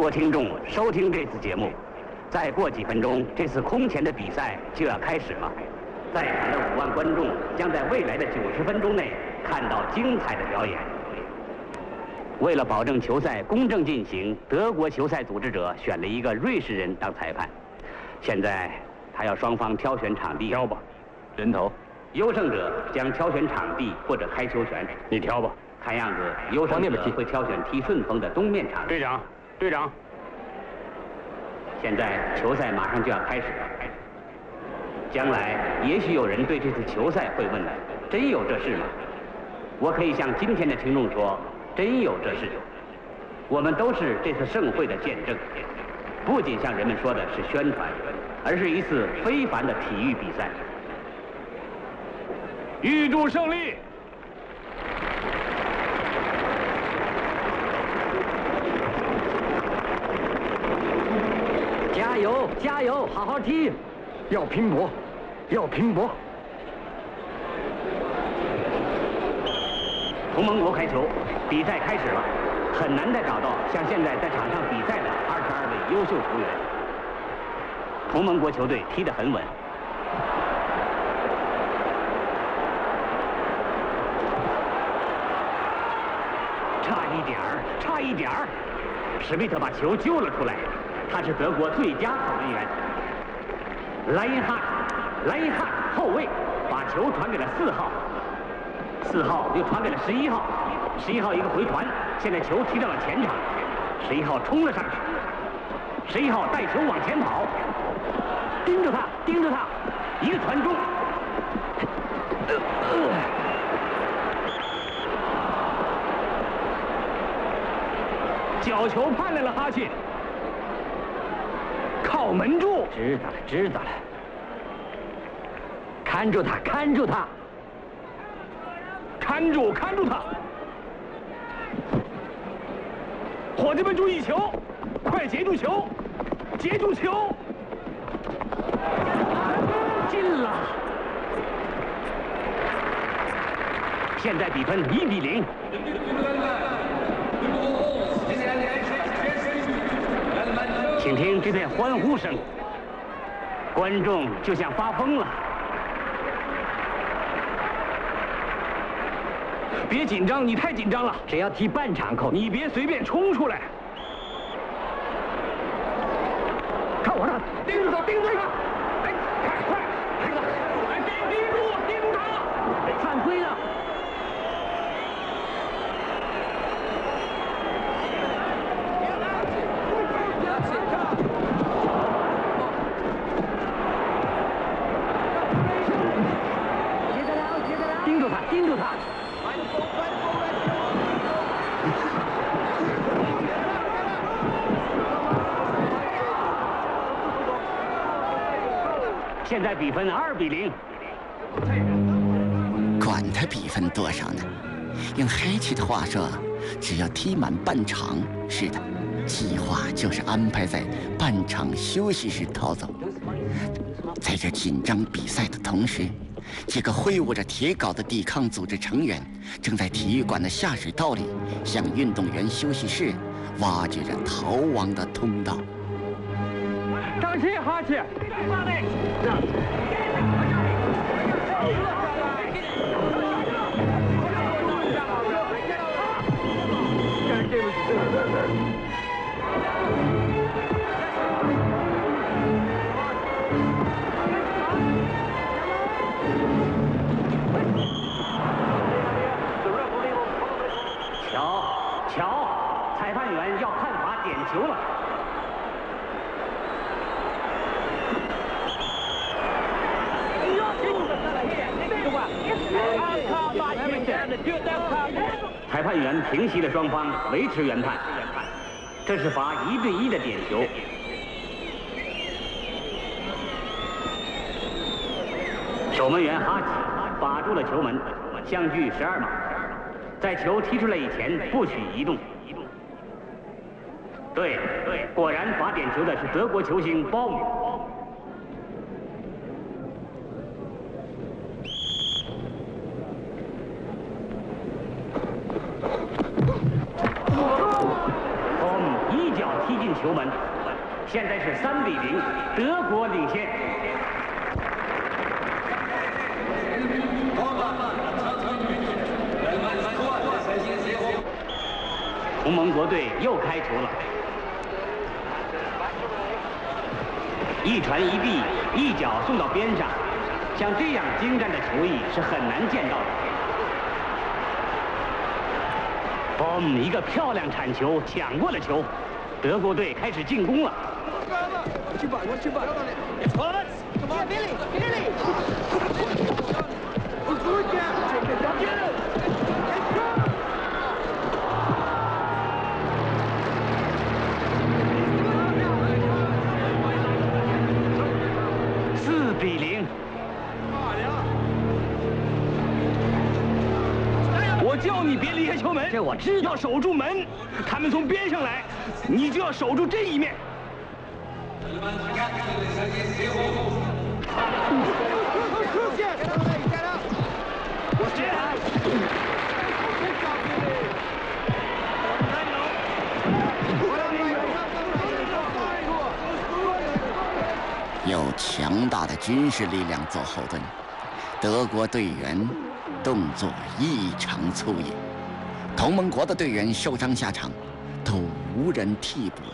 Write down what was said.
国听众收听这次节目。再过几分钟，这次空前的比赛就要开始了。在场的5万观众将在未来的90分钟内看到精彩的表演。为了保证球赛公正进行，德国球赛组织者选了一个瑞士人当裁判。现在他要双方挑选场地。 挑吧，人头。 优胜者将挑选场地或者开球权。 你挑吧。 看样子，优胜者会挑选踢顺风的东面场。 队长，队长。 现在球赛马上就要开始了。将来也许有人对这次球赛会问了：真有这事吗？我可以向今天的听众说，真有这事。我们都是这次盛会的见证。不仅像人们说的是宣传，而是一次非凡的体育比赛。 预祝胜利！ 加油，加油，好好踢！ 要拼搏，要拼搏！ 同盟国开球，比赛开始了。很难再找到像现在在场上比赛的22位优秀球员。同盟国球队踢得很稳。差一点儿！史密特把球救了出来，他是德国最佳守门员。莱因汉后卫把球传给了4号，4号又传给了11号，11号一个回传，现在球踢到了前场，11号冲了上去，11号带球往前跑，盯着他，一个传中。 角球盼来了哈切，靠门柱。 知道了。看住他！看住他！ 伙计们注意球，快截住球！ 进了！现在比分1比0。请听这片欢呼声，观众就像发疯了。 别紧张，你太紧张了。 只要踢半场扣， 你别随便冲出来。看我这，盯住他！哎，快！盯住他！ 犯规了！盯住他！ 现在比分2比0。 管他比分多少呢？用海奇的话说，只要踢满半场。是的，计划就是安排在半场休息时逃走。在这紧张比赛的同时，几个挥舞着铁镐的抵抗组织成员正在体育馆的下水道里向运动员休息室挖掘着逃亡的通道。 张鑫，哈切！ 瞧，裁判员要判罚点球了。裁判员平息了双方，维持原判。这是罚1对1的点球。守门员哈奇把住了球门，相距12码。在球踢出来以前不许移动。对，果然罚点球的是德国球星鲍姆。鲍姆一脚踢踢进球门。现在是3比0，德国领先。同盟国队又开球了，一传一臂，一脚送到边上，像这样精湛的球艺是很难见到的。一个漂亮铲球，抢过了球，德国队开始进攻了。4比0。我叫你别离开球门， 这我知道。 要守住门。他们从边上来，你就要守住这一面。 有强大的军事力量做后盾，德国队员动作异常粗野，同盟国的队员受伤下场，都无人替补了。